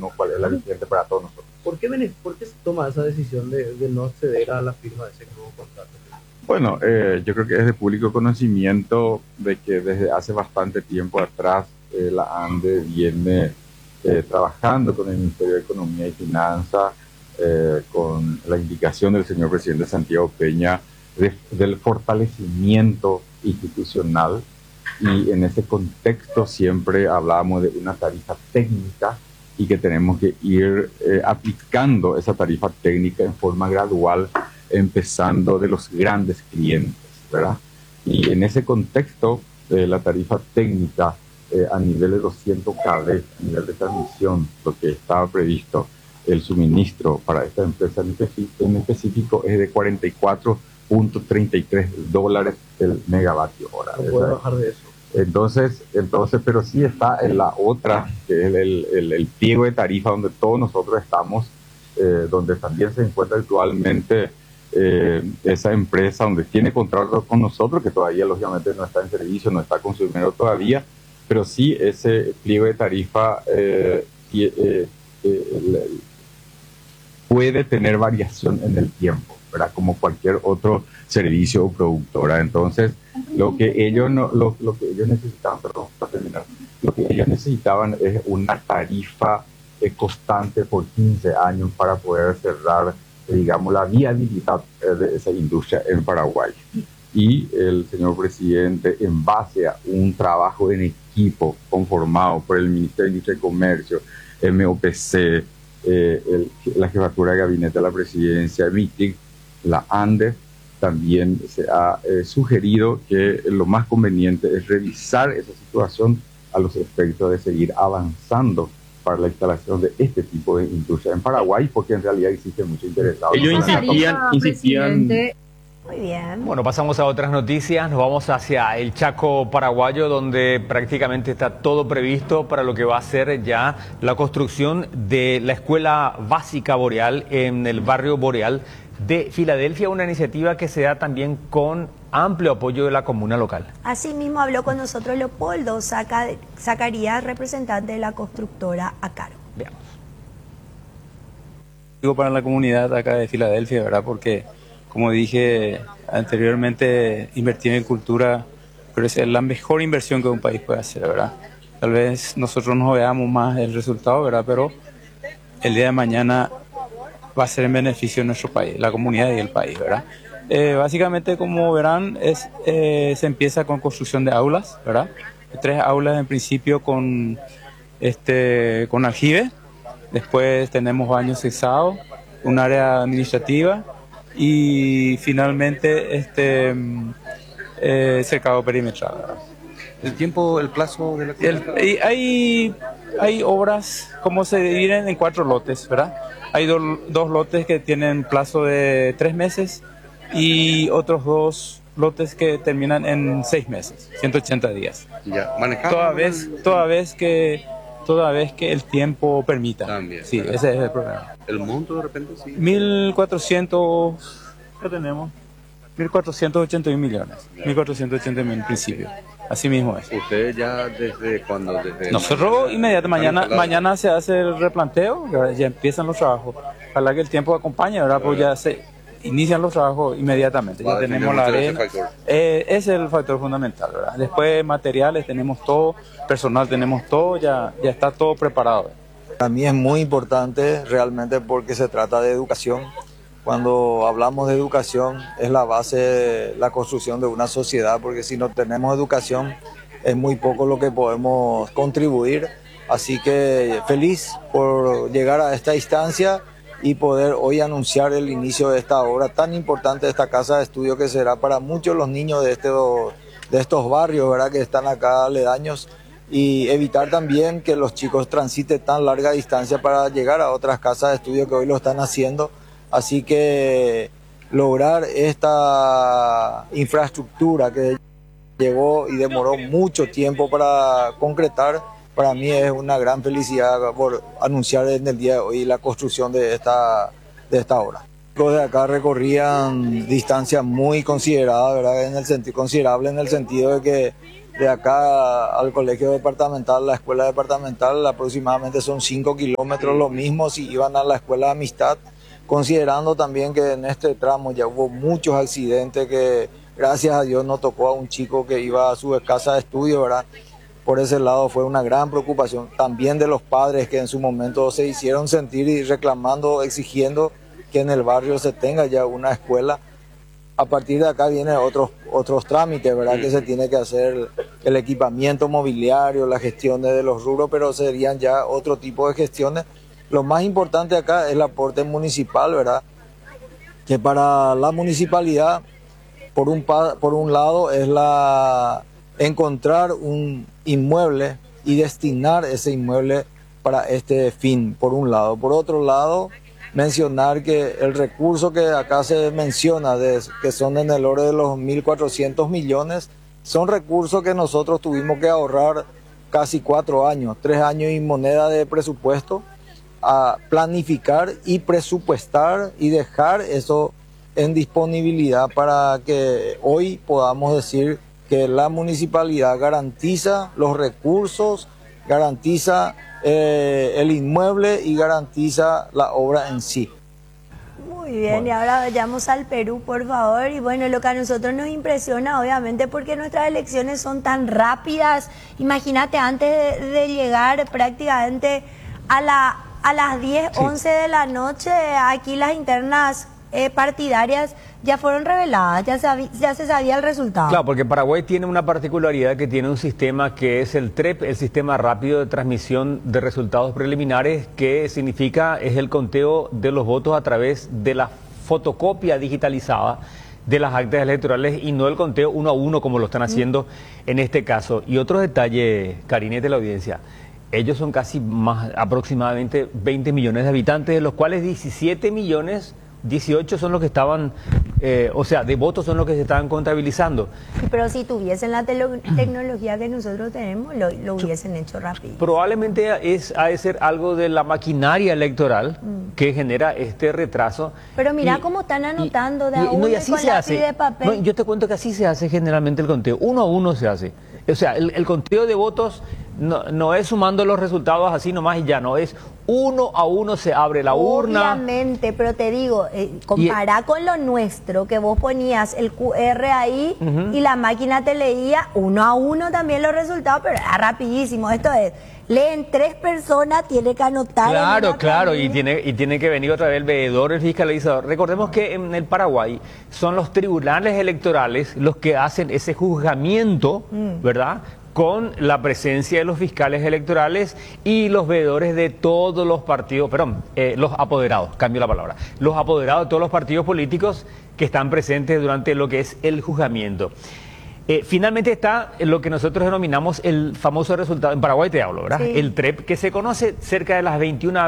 uno cuál es la vigente para todos nosotros. ¿Por qué se toma esa decisión de no acceder a la firma de ese nuevo contrato? Bueno, yo creo que es de público conocimiento de que desde hace bastante tiempo atrás la ANDE viene trabajando con el Ministerio de Economía y Finanzas, con la indicación del señor presidente Santiago Peña del fortalecimiento institucional, y en ese contexto siempre hablábamos de una tarifa técnica y que tenemos que ir aplicando esa tarifa técnica en forma gradual, empezando de los grandes clientes, ¿verdad? Y en ese contexto, la tarifa técnica a nivel de 200 kV, a nivel de transmisión, lo que estaba previsto, el suministro para esta empresa en específico es de $44.33 el megavatio hora. No puedo bajar de eso. Entonces, pero sí está en la otra, que es el pliego de tarifa donde todos nosotros estamos, donde también se encuentra actualmente esa empresa donde tiene contrato con nosotros, que todavía lógicamente no está en servicio, no está consumiendo todavía, pero sí ese pliego de tarifa puede tener variación en el tiempo, ¿verdad? Como cualquier otro servicio o productora. Entonces, lo que ellos necesitaban, perdón, para terminar, lo que ellos necesitaban es una tarifa constante por 15 años para poder cerrar, digamos, la viabilidad de esa industria en Paraguay. Y el señor presidente, en base a un trabajo en equipo conformado por el Ministerio de Industria y Comercio, MOPC, la Jefatura de Gabinete de la Presidencia, MITIC, la ANDE, también se ha sugerido que lo más conveniente es revisar esa situación a los efectos de seguir avanzando para la instalación de este tipo de industria en Paraguay, porque en realidad existe mucho interesado. Ellos insistían. Muy bien. Bueno, pasamos a otras noticias. Nos vamos hacia el Chaco paraguayo, donde prácticamente está todo previsto para lo que va a ser ya la construcción de la Escuela Básica Boreal en el barrio Boreal de Filadelfia, una iniciativa que se da también con amplio apoyo de la comuna local. Asimismo habló con nosotros Leopoldo Zacarías, representante de la constructora Acaro. Veamos. Digo para la comunidad acá de Filadelfia, ¿verdad? Porque, como dije anteriormente, invertir en cultura pero es la mejor inversión que un país puede hacer, ¿verdad? Tal vez nosotros no veamos más el resultado, ¿verdad? Pero el día de mañana va a ser en beneficio de nuestro país, la comunidad y el país, ¿verdad? Básicamente, como verán, se empieza con construcción de aulas, ¿verdad? 3 aulas en principio con aljibe, después tenemos baños cesados, un área administrativa y finalmente cercado perimetral, ¿verdad? El plazo de la hay obras como se dividen en 4 lotes, ¿verdad? Hay dos lotes que tienen plazo de 3 meses y otros 2 lotes que terminan en 6 meses, 180 días. Ya, manejado. Toda vez que el tiempo permita. También, sí, ¿verdad? ese es el problema. El monto de repente sí. 1.400, ¿qué tenemos? 1.481 millones. 1.481 en principio. Así mismo es. ¿Ustedes ya desde cuándo? Nosotros inmediatamente, mañana se hace el replanteo, ya empiezan los trabajos. Ojalá que el tiempo acompañe, ¿verdad? Pues ya se inician los trabajos inmediatamente. Ya tenemos la arena. Ese es el factor fundamental, ¿verdad? Después materiales tenemos todo, personal tenemos todo, ya está todo preparado. Para mí es muy importante realmente porque se trata de educación. Cuando hablamos de educación es la base de la construcción de una sociedad, porque si no tenemos educación es muy poco lo que podemos contribuir. Así que feliz por llegar a esta instancia y poder hoy anunciar el inicio de esta obra tan importante, de esta casa de estudio que será para muchos los niños de estos barrios, ¿verdad? Que están acá aledaños, y evitar también que los chicos transiten tan larga distancia para llegar a otras casas de estudio que hoy lo están haciendo. Así que lograr esta infraestructura que llegó y demoró mucho tiempo para concretar, para mí es una gran felicidad por anunciar en el día de hoy la construcción de esta obra. Los de acá recorrían distancias muy consideradas, ¿verdad? Considerable en el sentido de que de acá al colegio departamental, la escuela departamental, aproximadamente son 5 kilómetros, lo mismo si iban a la escuela de Amistad, considerando también que en este tramo ya hubo muchos accidentes que gracias a Dios no tocó a un chico que iba a su casa de estudio, ¿verdad? Por ese lado fue una gran preocupación también de los padres que en su momento se hicieron sentir y reclamando, exigiendo que en el barrio se tenga ya una escuela. A partir de acá vienen otros trámites, ¿verdad? Que se tiene que hacer el equipamiento mobiliario, las gestiones de los rubros, pero serían ya otro tipo de gestiones. Lo más importante acá es el aporte municipal, ¿verdad? Que para la municipalidad, por un lado, es encontrar un inmueble y destinar ese inmueble para este fin, por un lado. Por otro lado, mencionar que el recurso que acá se menciona, que son en el orden de los 1.400 millones, son recursos que nosotros tuvimos que ahorrar casi 4 años, 3 años y moneda de presupuesto, a planificar y presupuestar y dejar eso en disponibilidad para que hoy podamos decir que la municipalidad garantiza los recursos, garantiza el inmueble y garantiza la obra en sí. Muy bien, y ahora vayamos al Perú, por favor. Y bueno, lo que a nosotros nos impresiona, obviamente, porque nuestras elecciones son tan rápidas. Imagínate, antes de llegar prácticamente a las 10, sí, 11 de la noche, aquí las internas partidarias ya fueron reveladas, ya se sabía el resultado. Claro, porque Paraguay tiene una particularidad, que tiene un sistema que es el TREP, el Sistema Rápido de Transmisión de Resultados Preliminares, que significa es el conteo de los votos a través de la fotocopia digitalizada de las actas electorales y no el conteo 1 a 1 como lo están haciendo en este caso. Y otro detalle, Karine, de la audiencia, ellos son casi aproximadamente 20 millones de habitantes, de los cuales 17 millones... 18 son los que estaban, o sea, de votos son los que se estaban contabilizando. Sí, pero si tuviesen la tecnología que nosotros tenemos, lo hubiesen hecho rápido. Probablemente ha de ser algo de la maquinaria electoral que genera este retraso. Pero mira cómo están anotando de a uno y con lápiz de papel. No, yo te cuento que así se hace generalmente el conteo, 1 a 1 se hace. O sea, el conteo de votos no es sumando los resultados así nomás y ya, no, es 1 a 1 se abre la urna. Obviamente, pero te digo, compará con lo nuestro, que vos ponías el QR ahí y la máquina te leía 1 a 1 también los resultados, pero era rapidísimo. Esto es, leen 3 personas, tiene que anotar. Claro, y tiene que venir otra vez el veedor, el fiscalizador. Recordemos que en el Paraguay son los tribunales electorales los que hacen ese juzgamiento, ¿verdad?, con la presencia de los fiscales electorales y los veedores de todos los partidos, los apoderados, cambio la palabra, los apoderados de todos los partidos políticos que están presentes durante lo que es el juzgamiento. Finalmente está lo que nosotros denominamos el famoso resultado, en Paraguay te hablo, ¿verdad? Sí. El TREP, que se conoce cerca de las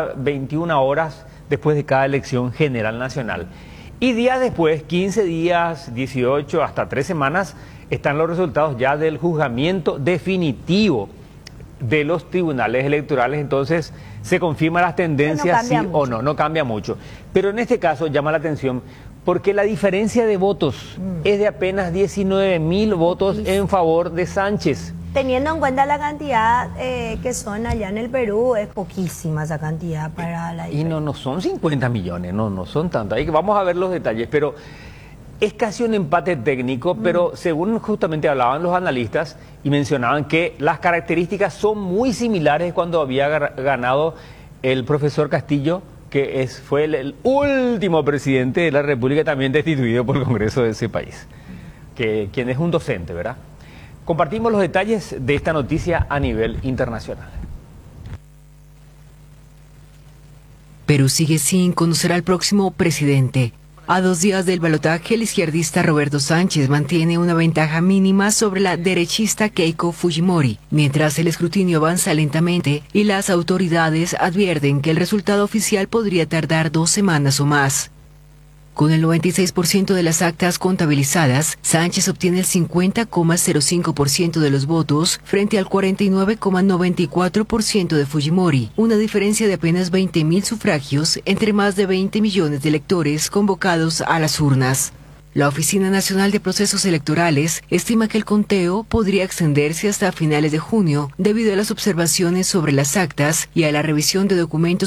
21 horas después de cada elección general nacional. Y días después, 15 días, 18, hasta 3 semanas, están los resultados ya del juzgamiento definitivo de los tribunales electorales. Entonces se confirman las tendencias, sí o no, no cambia mucho. Pero en este caso llama la atención porque la diferencia de votos es de apenas 19.000 votos en favor de Sánchez. Teniendo en cuenta la cantidad que son allá en el Perú, es poquísima esa cantidad para la diferencia. Y no son 50 millones, no son tantos. Ahí vamos a ver los detalles, pero es casi un empate técnico, pero según justamente hablaban los analistas y mencionaban que las características son muy similares cuando había ganado el profesor Castillo, que fue el último presidente de la República, también destituido por el Congreso de ese país, quien es un docente, ¿verdad? Compartimos los detalles de esta noticia a nivel internacional. Perú sigue sin conocer al próximo presidente. A 2 días del balotaje, el izquierdista Roberto Sánchez mantiene una ventaja mínima sobre la derechista Keiko Fujimori, mientras el escrutinio avanza lentamente y las autoridades advierten que el resultado oficial podría tardar 2 semanas o más. Con el 96% de las actas contabilizadas, Sánchez obtiene el 50,05% de los votos frente al 49,94% de Fujimori, una diferencia de apenas 20.000 sufragios entre más de 20 millones de electores convocados a las urnas. La Oficina Nacional de Procesos Electorales estima que el conteo podría extenderse hasta finales de junio debido a las observaciones sobre las actas y a la revisión de documentos